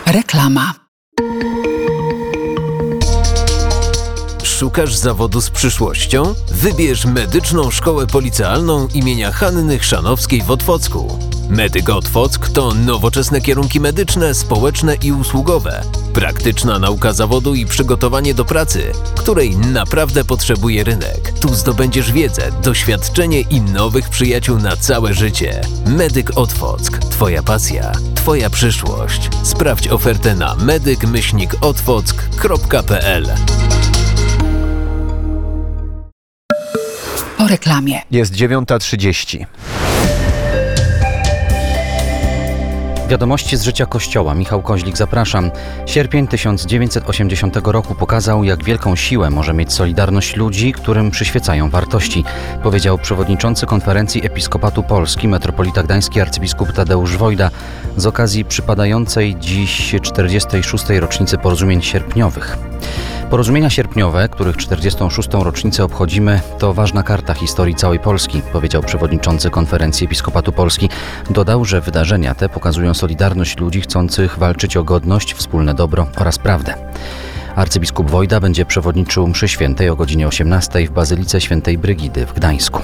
Reklama. Szukasz zawodu z przyszłością? Wybierz Medyczną Szkołę Policealną imienia Hanny Chrzanowskiej w Otwocku. Medyk Otwock to nowoczesne kierunki medyczne, społeczne i usługowe. Praktyczna nauka zawodu i przygotowanie do pracy, której naprawdę potrzebuje rynek. Tu zdobędziesz wiedzę, doświadczenie i nowych przyjaciół na całe życie. Medyk Otwock. Twoja pasja, Twoja przyszłość. Sprawdź ofertę na medyk-otwock.pl. Po reklamie. Jest 9:30. Wiadomości z życia Kościoła. Michał Koźlik, zapraszam. Sierpień 1980 roku pokazał, jak wielką siłę może mieć solidarność ludzi, którym przyświecają wartości, powiedział przewodniczący Konferencji Episkopatu Polski, metropolita gdański arcybiskup Tadeusz Wojda z okazji przypadającej dziś 46. rocznicy porozumień sierpniowych. Porozumienia sierpniowe, których 46. rocznicę obchodzimy, to ważna karta historii całej Polski, powiedział przewodniczący Konferencji Episkopatu Polski. Dodał, że wydarzenia te pokazują solidarność ludzi chcących walczyć o godność, wspólne dobro oraz prawdę. Arcybiskup Wojda będzie przewodniczył mszy świętej o godzinie 18 w Bazylice Świętej Brygidy w Gdańsku.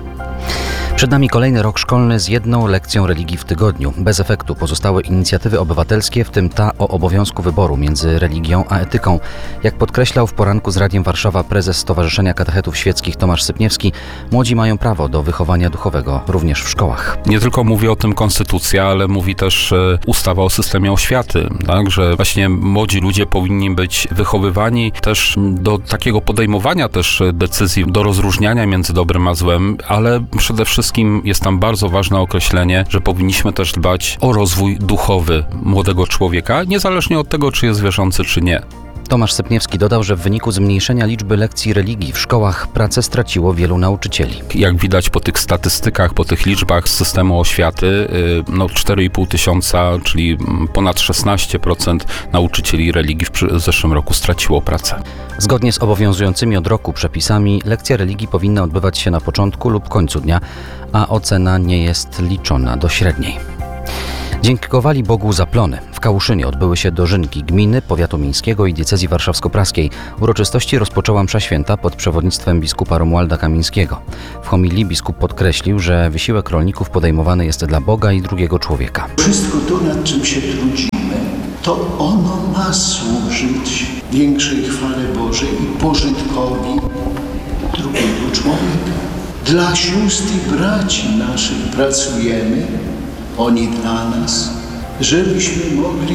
Przed nami kolejny rok szkolny z jedną lekcją religii w tygodniu. Bez efektu pozostały inicjatywy obywatelskie, w tym ta o obowiązku wyboru między religią a etyką. Jak podkreślał w poranku z Radiem Warszawa prezes Stowarzyszenia Katechetów Świeckich Tomasz Sypniewski, młodzi mają prawo do wychowania duchowego również w szkołach. Nie tylko mówi o tym konstytucja, ale mówi też ustawa o systemie oświaty, tak? Że właśnie młodzi ludzie powinni być wychowywani też do takiego podejmowania też decyzji, do rozróżniania między dobrem a złem, ale przede wszystkim jest tam bardzo ważne określenie, że powinniśmy też dbać o rozwój duchowy młodego człowieka, niezależnie od tego, czy jest wierzący, czy nie. Tomasz Sypniewski dodał, że w wyniku zmniejszenia liczby lekcji religii w szkołach pracę straciło wielu nauczycieli. Jak widać po tych statystykach, po tych liczbach z systemu oświaty, 4,5 tysiąca, czyli ponad 16% nauczycieli religii w zeszłym roku straciło pracę. Zgodnie z obowiązującymi od roku przepisami lekcja religii powinna odbywać się na początku lub końcu dnia, a ocena nie jest liczona do średniej. Dziękowali Bogu za plony. W Kałuszynie odbyły się dożynki gminy, powiatu miejskiego i diecezji warszawsko-praskiej. Uroczystości rozpoczęła msza święta pod przewodnictwem biskupa Romualda Kamińskiego. W homilii biskup podkreślił, że wysiłek rolników podejmowany jest dla Boga i drugiego człowieka. Wszystko to, nad czym się trudzimy, to ono ma służyć większej chwale Bożej i pożytkowi drugiego człowieka. Dla sióstr i braci naszych pracujemy, oni dla nas, żebyśmy mogli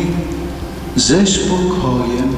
ze spokojem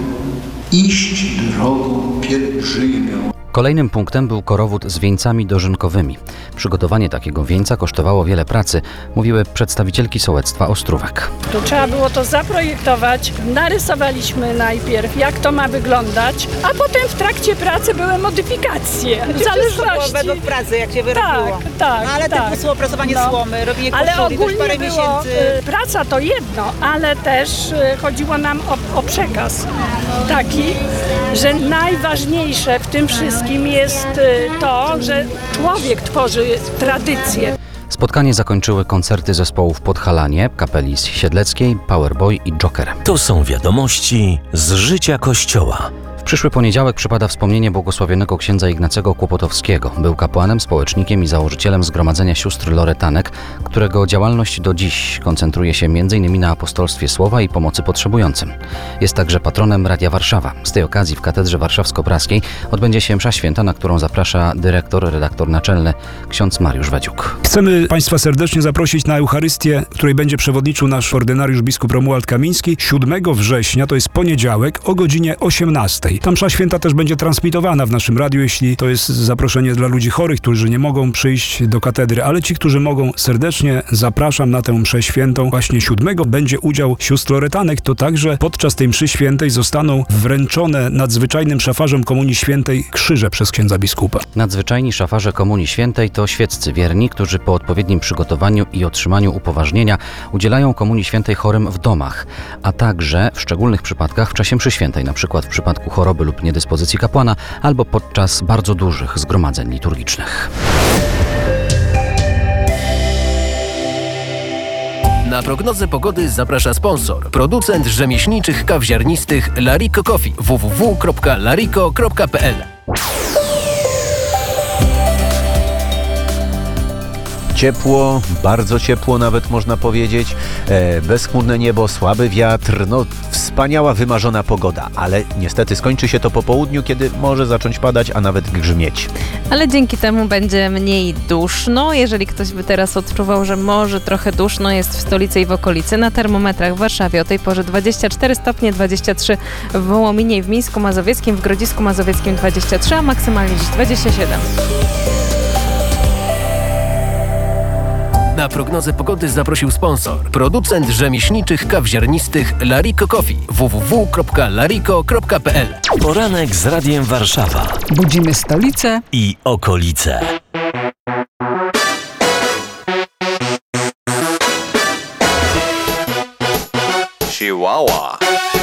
iść drogą pielgrzymią. Kolejnym punktem był korowód z wieńcami dożynkowymi. Przygotowanie takiego wieńca kosztowało wiele pracy, mówiły przedstawicielki sołectwa Ostrówek. Tu trzeba było to zaprojektować, narysowaliśmy najpierw, jak to ma wyglądać, a potem w trakcie pracy były modyfikacje. W zależności. Według pracy, jak się wyrobiło. Tak, no, ale tak. typu było opracowanie słomy, robienie ale koszuli, ogólnie parę było, miesięcy. praca to jedno, ale też chodziło nam o przekaz taki, że najważniejsze w tym wszystkim jest to, że człowiek tworzy tradycję. Spotkanie zakończyły koncerty zespołów Podhalanie, Kapeli Siedleckiej, Powerboy i Joker. To są wiadomości z życia Kościoła. W przyszły poniedziałek przypada wspomnienie błogosławionego księdza Ignacego Kłopotowskiego. Był kapłanem, społecznikiem i założycielem Zgromadzenia Sióstr Loretanek, którego działalność do dziś koncentruje się m.in. na apostolstwie słowa i pomocy potrzebującym. Jest także patronem Radia Warszawa. Z tej okazji w Katedrze Warszawsko-Praskiej odbędzie się msza święta, na którą zaprasza redaktor naczelny ksiądz Mariusz Wadziuk. Chcemy Państwa serdecznie zaprosić na Eucharystię, której będzie przewodniczył nasz ordynariusz biskup Romuald Kamiński 7 września, to jest poniedziałek o godzinie 18. Ta msza święta też będzie transmitowana w naszym radiu, jeśli to jest zaproszenie dla ludzi chorych, którzy nie mogą przyjść do katedry, ale ci, którzy mogą, serdecznie zapraszam na tę mszę świętą. Właśnie 7 będzie udział sióstr Loretanek, to także podczas tej mszy świętej zostaną wręczone nadzwyczajnym szafarzom Komunii Świętej krzyże przez księdza biskupa. Nadzwyczajni szafarze Komunii Świętej to świeccy wierni, którzy po odpowiednim przygotowaniu i otrzymaniu upoważnienia udzielają Komunii Świętej chorym w domach, a także w szczególnych przypadkach w czasie mszy świętej, na przykład w przypadku choroby lub niedyspozycji kapłana, albo podczas bardzo dużych zgromadzeń liturgicznych. Na prognozę pogody zaprasza sponsor. Producent rzemieślniczych kaw ziarnistych Lariko Coffee. www.lariko.pl. Ciepło, bardzo ciepło nawet można powiedzieć, bezchmurne niebo, słaby wiatr, no wspaniała, wymarzona pogoda, ale niestety skończy się to po południu, kiedy może zacząć padać, a nawet grzmieć. Ale dzięki temu będzie mniej duszno. Jeżeli ktoś by teraz odczuwał, że może trochę duszno jest w stolicy i w okolicy, na termometrach w Warszawie o tej porze 24 stopnie, 23 w Wołominie i w Mińsku Mazowieckim, w Grodzisku Mazowieckim 23, a maksymalnie dziś 27. Na prognozę pogody zaprosił sponsor. Producent rzemieślniczych kaw ziarnistych Lariko Coffee. www.lariko.pl. Poranek z Radiem Warszawa Budzimy stolicę i okolice. Chihuahua.